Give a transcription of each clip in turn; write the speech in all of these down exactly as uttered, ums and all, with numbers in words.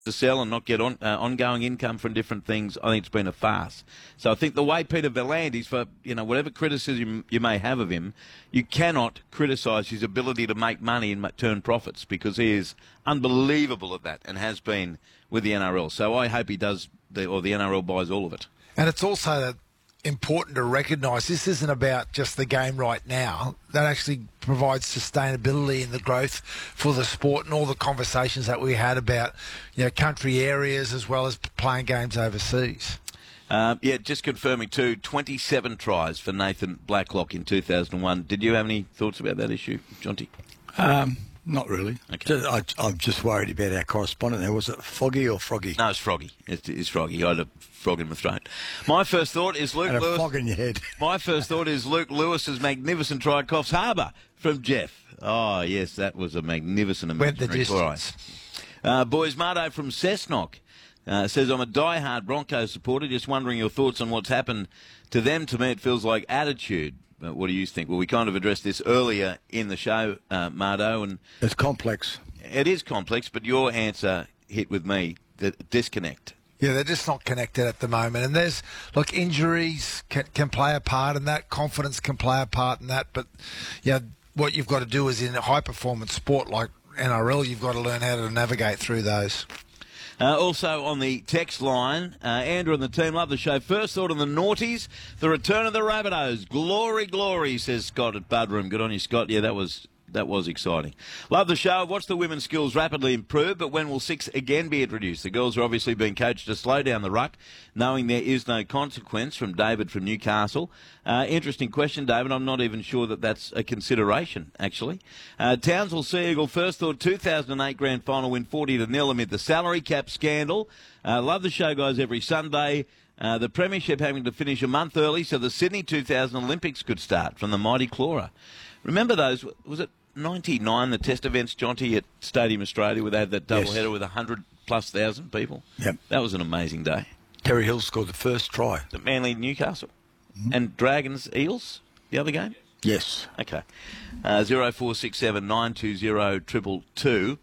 to sell and not get on uh, ongoing income from different things, I think it's been a farce. So I think the way Peter V'landys, for you know whatever criticism you may have of him, you cannot criticise his ability to make money and turn profits, because he is unbelievable at that and has been with the N R L. So I hope he does, the, or the N R L buys all of it. And it's also important to recognise this isn't about just the game right now. That actually provides sustainability in the growth for the sport, and all the conversations that we had about, you know, country areas as well as playing games overseas. Uh, yeah, just confirming too, twenty-seven tries for Nathan Blacklock in two thousand one. Did you have any thoughts about that issue, Jonty? Um, not really. Okay. Just, I, I'm just worried about our correspondent there. Was it Foggy or Froggy? No, it's Froggy. It's, it's Froggy. I had a frog in my throat. My first thought is Luke and a Lewis. fog in your head. My first thought is Luke Lewis's magnificent try at Coffs Harbour from Jeff. Oh, yes, that was a magnificent Went the imaginary try. distance. Uh, Boys Mardo from Cessnock uh, says, I'm a die-hard Broncos supporter, just wondering your thoughts on what's happened to them. To me, it feels like attitude. But what do you think? Well, we kind of addressed this earlier in the show, uh, Mardo. And it's complex. It is complex, but your answer hit with me, the disconnect. Yeah, they're just not connected at the moment. And there's, look, injuries can, can play a part in that. Confidence can play a part in that. But, yeah, what you've got to do is in a high-performance sport like N R L, you've got to learn how to navigate through those. Uh, also on the text line, uh, Andrew and the team love the show. First thought on the Naughties, the return of the Rabbitohs. Glory, glory, says Scott at Budroom. Good on you, Scott. Yeah, that was... That was exciting. Love the show. I've watched the women's skills rapidly improve, but when will six again be introduced? The girls are obviously being coached to slow down the ruck, knowing there is no consequence, from David from Newcastle. Uh, interesting question, David. I'm not even sure that that's a consideration, actually. Uh, Townsville Sea Eagle, first thought, two thousand eight grand final win forty to nil amid the salary cap scandal. Uh, love the show, guys, every Sunday. Uh, the Premiership having to finish a month early so the Sydney two thousand Olympics could start, from the mighty Clora. Remember those, was it ninety-nine, the test events, Jonty, at Stadium Australia, where they had that doubleheader yes. with one hundred plus thousand people? Yep. That was an amazing day. Terry Hill scored the first try. The Manly Newcastle. Mm-hmm. And Dragons Eels, the other game? Yes. Okay. Uh, zero four six seven nine two zero two two two.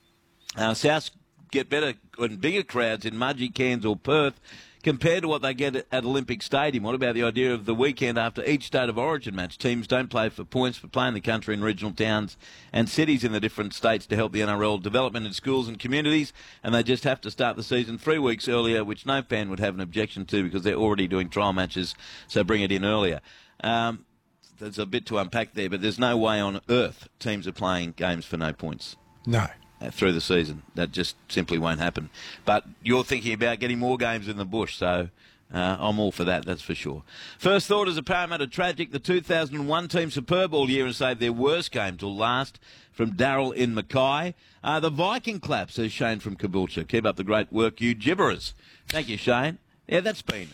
Uh, Souths get better and bigger crowds in Mudgee, Cairns or Perth compared to what they get at Olympic Stadium. What about the idea of the weekend after each State of Origin match? Teams don't play for points, for playing the country in regional towns and cities in the different states to help the N R L development in schools and communities, and they just have to start the season three weeks earlier, which no fan would have an objection to because they're already doing trial matches, so bring it in earlier. Um, there's a bit to unpack there, but there's no way on earth teams are playing games for no points. No. Through the season. That just simply won't happen. But you're thinking about getting more games in the bush, so uh, I'm all for that, that's for sure. First thought is a Parramatta tragic. The two thousand one team superb all year and saved their worst game till last, from Darryl in Mackay. Uh, the Viking clap, says Shane from Caboolture. Keep up the great work, you gibberers. Thank you, Shane. Yeah, that's been.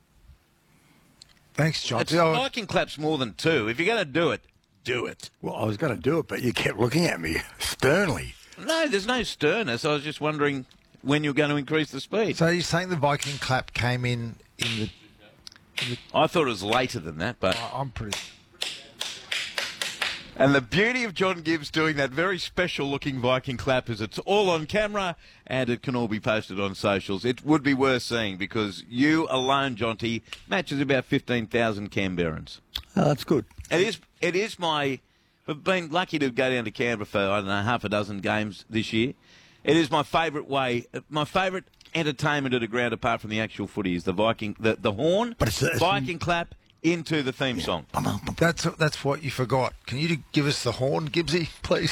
Thanks, John. It's, Viking clap's more than two. If you're going to do it, do it. Well, I was going to do it, but you kept looking at me sternly. No, there's no sternness. I was just wondering when you're going to increase the speed. So you're saying the Viking clap came in in the... In the I thought it was later than that, but... I'm pretty... And the beauty of John Gibbs doing that very special-looking Viking clap is it's all on camera and it can all be posted on socials. It would be worth seeing because you alone, Jonty, matches about fifteen thousand Canberrans. Oh, that's good. It is, it is my... We've been lucky to go down to Canberra for, I don't know, half a dozen games this year. It is my favourite way, my favourite entertainment at a ground apart from the actual footy is the Viking, the, the horn, but it's, it's, Viking clap into the theme yeah. song. That's that's what you forgot. Can you give us the horn, Gibbsy, please?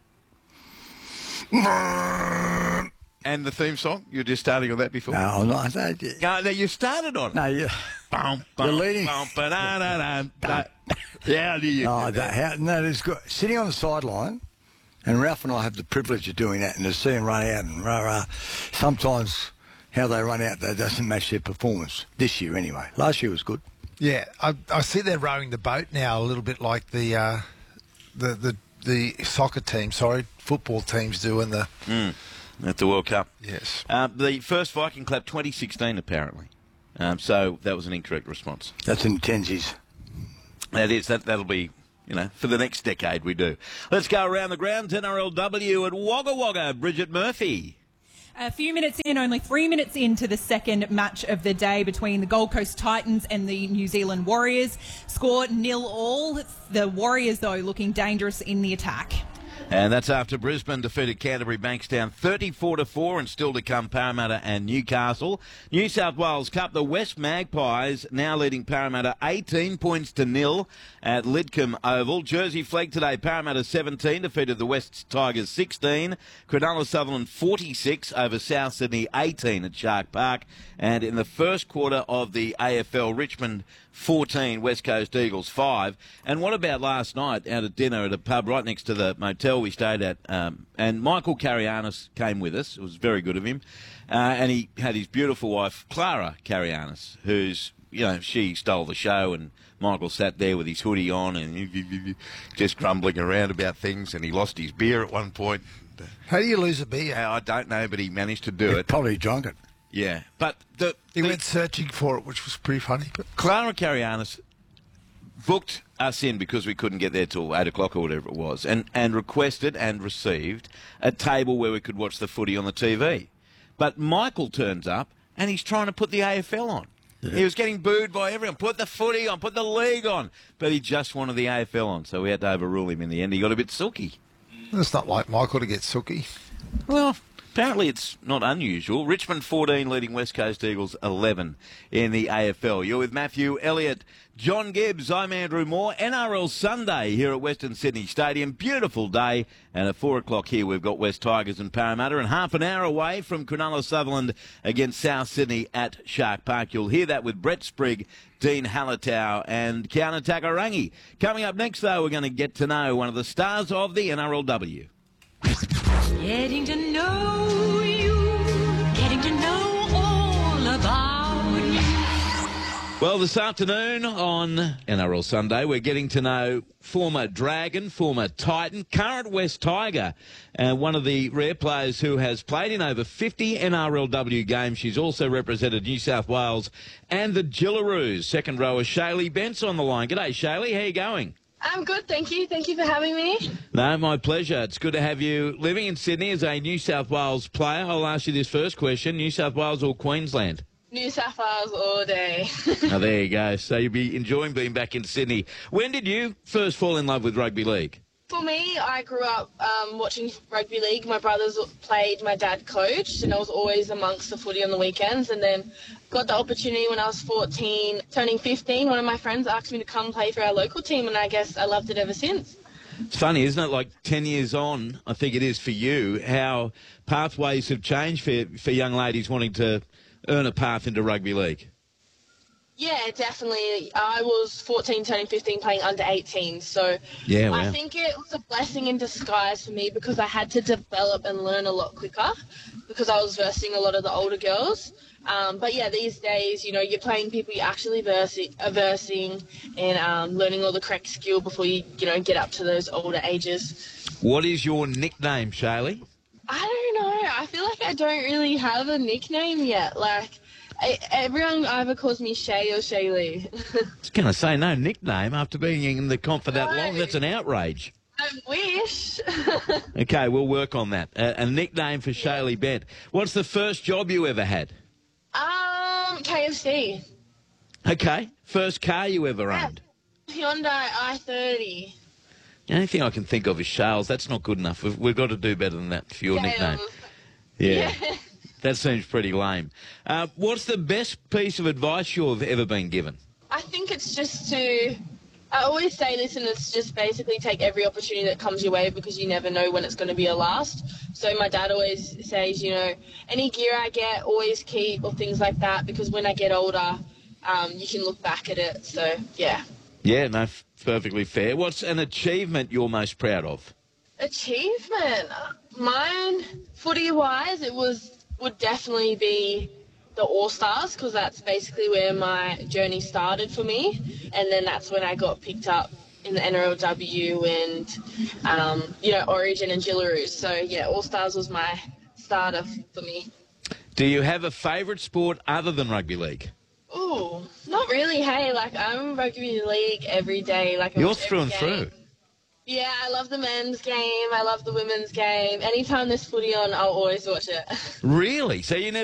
And the theme song? You're just starting on that before? No, I'm not. No, no, no, you started on it. No, you... Bum, bum, You're leading. Bum, ba, da, da, da, da. Yeah, do you? Oh, that, how, no, that's good. Sitting on the sideline, and Ralph and I have the privilege of doing that, and to see them run out and rah, rah. Sometimes how they run out, that doesn't match their performance. This year, anyway. Last year was good. Yeah, I, I see they're rowing the boat now a little bit like the uh, the, the the soccer team, sorry, football teams do in the... Mm, at the World Cup. Yes. Uh, the first Viking clap, twenty sixteen, apparently. Um, so that was an incorrect response. That's in tensies. That is. That, that'll be, you know, for the next decade we do. Let's go around the grounds. N R L W at Wagga Wagga. Bridget Murphy. A few minutes in, only three minutes into the second match of the day between the Gold Coast Titans and the New Zealand Warriors. Score nil all. The Warriors, though, looking dangerous in the attack. And that's after Brisbane defeated Canterbury Bankstown thirty-four to four, and still to come Parramatta and Newcastle. New South Wales Cup, the West Magpies now leading Parramatta eighteen points to nil at Lidcombe Oval. Jersey flag today, Parramatta seventeen, defeated the West Tigers sixteen. Cronulla Sutherland forty-six over South Sydney eighteen at Shark Park. And in the first quarter of the A F L, Richmond fourteen, West Coast Eagles five. And what about last night out at dinner at a pub right next to the motel we stayed at? Um, and Michael Carianis came with us. It was very good of him. Uh, and he had his beautiful wife, Clara Carianis, who's, you know, she stole the show, and Michael sat there with his hoodie on and just grumbling around about things, and he lost his beer at one point. How do you lose a beer? I don't know, but he managed to do He it. probably drunk it. Yeah, but the, He the went searching for it, which was pretty funny. But Clara Carianis booked us in because we couldn't get there till eight o'clock or whatever it was, and, and requested and received a table where we could watch the footy on the T V. But Michael turns up and he's trying to put the A F L on. Yeah. He was getting booed by everyone. Put the footy on, put the league on. But he just wanted the A F L on, so we had to overrule him in the end. He got a bit sooky. it's not like Michael to get sooky. Well, apparently it's not unusual. Richmond fourteen leading West Coast Eagles eleven in the A F L. You're with Matthew Elliott, John Gibbs. I'm Andrew Moore. N R L Sunday here at Western Sydney Stadium. Beautiful day. And at four o'clock here we've got West Tigers and Parramatta. And half an hour away from Cronulla Sutherland against South Sydney at Shark Park. You'll hear that with Brett Sprigg, Dean Hallertau and Kiana Takarangi. Coming up next, though, we're going to get to know one of the stars of the N R L W. Getting to know you, getting to know all about you. Well, this afternoon on N R L Sunday, we're getting to know former Dragon, former Titan, current West Tiger, uh, one of the rare players who has played in over fifty N R L W games. She's also represented New South Wales and the Gillaroos. Second rower Shaylee Bent's on the line. G'day, Shaylee. How you going? I'm good, thank you. Thank you for having me. No, my pleasure. It's good to have you living in Sydney as a New South Wales player. I'll ask you this first question. New South Wales or Queensland? New South Wales all day. Oh, there you go. So you'll be enjoying being back in Sydney. When did you first fall in love with rugby league? For me, I grew up um, watching rugby league. My brothers played, my dad coached, and I was always amongst the footy on the weekends. And then got the opportunity when I was fourteen, turning fifteen. One of my friends asked me to come play for our local team, and I guess I loved it ever since. It's funny, isn't it? Like ten years on, I think it is for you, how pathways have changed for, for young ladies wanting to earn a path into rugby league. Yeah, definitely. I was fourteen, turning fifteen, playing under eighteen. So yeah, wow. I think it was a blessing in disguise for me because I had to develop and learn a lot quicker because I was versing a lot of the older girls. Um, but yeah, these days, you know, you're playing people you're actually versing, uh, versing and um, learning all the correct skill before you, you know, get up to those older ages. What is your nickname, Shaylee? I don't know. I feel like I don't really have a nickname yet. Like, I, everyone either calls me Shay or Shaylee. I was going to say, no nickname after being in the comp for that No. long. That's an outrage. I wish. Okay, we'll work on that. A, a nickname for Shaylee Bent. What's the first job you ever had? um, K F C. Okay, first car you ever owned? Hyundai i thirty. The only thing I can think of is Shales. That's not good enough. We've, we've got to do better than that for your Gale. nickname. Yeah, Yeah. that seems pretty lame. Uh, what's the best piece of advice you've ever been given? I think it's just to... I always say this, and it's just basically take every opportunity that comes your way because you never know when it's going to be your last. So my dad always says, you know, any gear I get, always keep, or things like that, because when I get older, um, you can look back at it. So, yeah. Yeah, no, f- perfectly fair. What's an achievement you're most proud of? Achievement? Mine, footy-wise, it was would definitely be the All-Stars because that's basically where my journey started for me. And then that's when I got picked up in the N R L W and, um, you know, Origin and Gillaroos. So, yeah, All-Stars was my starter for me. Do you have a favourite sport other than rugby league? Ooh, not really, hey. Like, I'm rugby league every day. Like, I You're watch through and every game. through. Yeah, I love the men's game. I love the women's game. Anytime there's footy on, I'll always watch it. Really? So you never